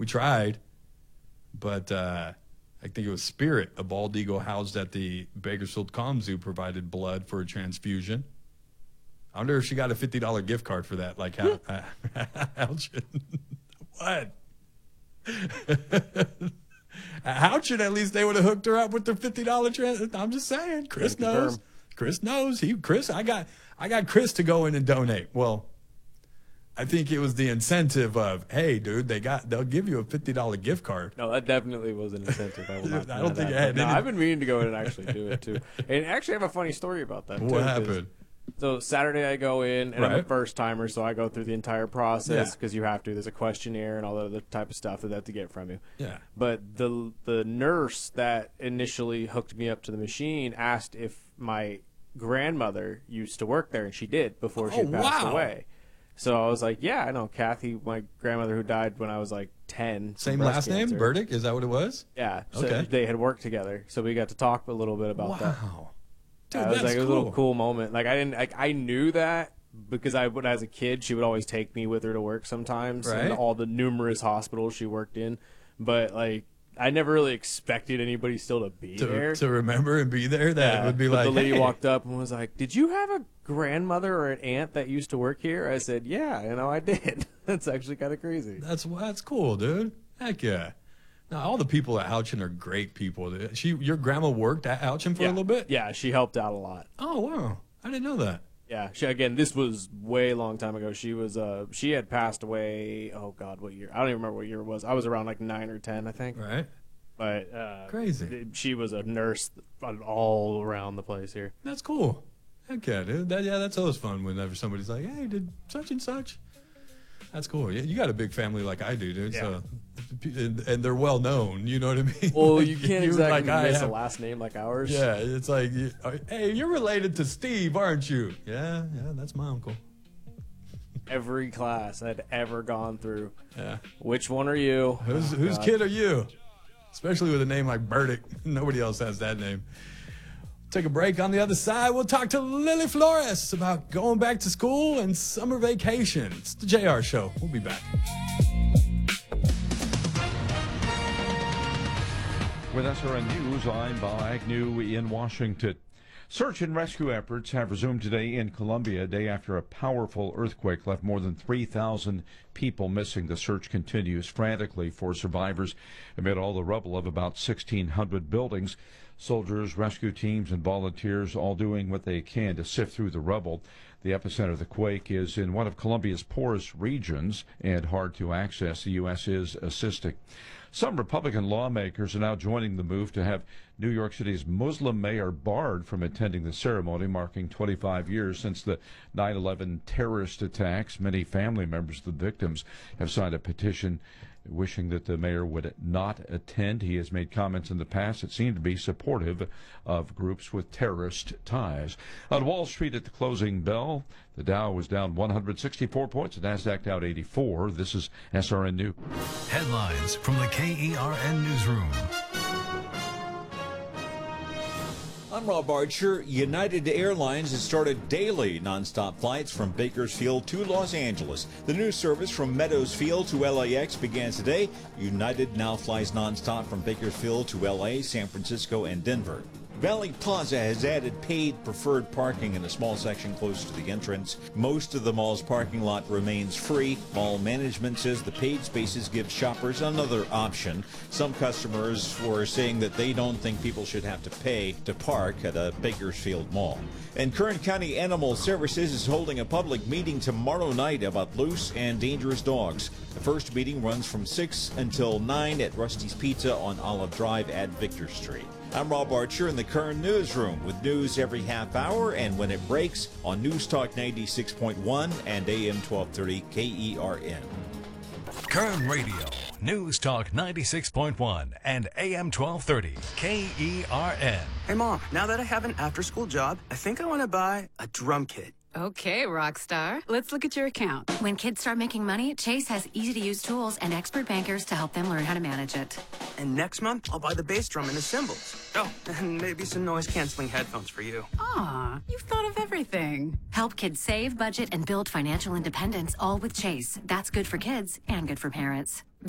We tried, but I think it was Spirit, a bald eagle housed at the Bakersfield Calm Zoo, provided blood for a transfusion. I wonder if she got a $50 gift card for that. Like, how what? Houchin, at least they would have hooked her up with their $50 I'm just saying. Chris knows. Chris knows. I got Chris to go in and donate. Well, I think it was the incentive of, hey, dude, they'll give you a $50 gift card. No, that definitely was an incentive. I don't think it had any. I've been meaning to go in and actually do it too. And actually, I have a funny story about that. What happened? So Saturday I go in, and I'm a first timer, so I go through the entire process because you have to. There's a questionnaire and all the other type of stuff that they have to get from you. Yeah. But the nurse that initially hooked me up to the machine asked if my grandmother used to work there, and she did before she passed away. So I was like, yeah, I know Kathy, my grandmother who died when I was like 10. Same last name, Burdick? Is that what it was? Yeah. So they had worked together, so we got to talk a little bit about that. Wow. Dude, it was that's like cool. a little cool moment. Like I knew that because as a kid, she would always take me with her to work sometimes, in all the numerous hospitals she worked in. But like, I never really expected anybody still to be there to remember and be there. That it would be but like, the lady hey. walked up and was like, "Did you have a grandmother or an aunt that used to work here?" I said, "Yeah, I did." That's actually kind of crazy. That's cool, dude. Heck yeah. Now, all the people at Houchin are great people. Your grandma worked at Houchin for a little bit? Yeah, she helped out a lot. Oh, wow. I didn't know that. Yeah, this was way long time ago. She had passed away, oh God, what year? I don't even remember what year it was. I was around like 9 or 10, I think. Right. But crazy. She was a nurse all around the place here. That's cool. Heck yeah, dude. That's always fun whenever somebody's like, hey, did such and such. That's cool. You got a big family like I do, dude. Yeah. So, and they're well known. You know what I mean? Well, like, you can't exactly miss a last name like ours. Yeah, it's like, hey, you're related to Steve, aren't you? Yeah, that's my uncle. Every class I'd ever gone through. Yeah. Which one are you? Whose kid are you? Especially with a name like Burdick. Nobody else has that name. Take a break. On the other side, we'll talk to Lily Flores about going back to school and summer vacation. It's the JR Show. We'll be back. With SRN News, I'm Bob Agnew in Washington. Search and rescue efforts have resumed today in Colombia, a day after a powerful earthquake left more than 3,000 people missing. The search continues frantically for survivors amid all the rubble of about 1,600 buildings. Soldiers, rescue teams, and volunteers all doing what they can to sift through the rubble. The epicenter of the quake is in one of Colombia's poorest regions and hard to access. The U.S. is assisting. Some Republican lawmakers are now joining the move to have New York City's Muslim mayor barred from attending the ceremony, marking 25 years since the 9/11 terrorist attacks. Many family members of the victims have signed a petition wishing that the mayor would not attend. He has made comments in the past that seem to be supportive of groups with terrorist ties. On Wall Street at the closing bell, the Dow was down 164 points, the NASDAQ down 84. This is SRN News. Headlines from the KERN Newsroom. I'm Rob Archer. United Airlines has started daily nonstop flights from Bakersfield to Los Angeles. The new service from Meadows Field to LAX began today. United now flies nonstop from Bakersfield to LA, San Francisco, and Denver. Valley Plaza has added paid preferred parking in a small section close to the entrance. Most of the mall's parking lot remains free. Mall management says the paid spaces give shoppers another option. Some customers were saying that they don't think people should have to pay to park at a Bakersfield mall. And Kern County Animal Services is holding a public meeting tomorrow night about loose and dangerous dogs. The first meeting runs from 6 until 9 at Rusty's Pizza on Olive Drive at Victor Street. I'm Rob Archer in the Kern Newsroom with news every half hour and when it breaks on News Talk 96.1 and AM 1230 KERN. Kern Radio, News Talk 96.1 and AM 1230 KERN. Hey, Mom, now that I have an after-school job, I think I want to buy a drum kit. Okay, rock star. Let's look at your account. When kids start making money, Chase has easy-to-use tools and expert bankers to help them learn how to manage it. And next month, I'll buy the bass drum and the cymbals. Oh, and maybe some noise-canceling headphones for you. Aw, you've thought of everything. Help kids save, budget, and build financial independence, all with Chase. That's good for kids and good for parents.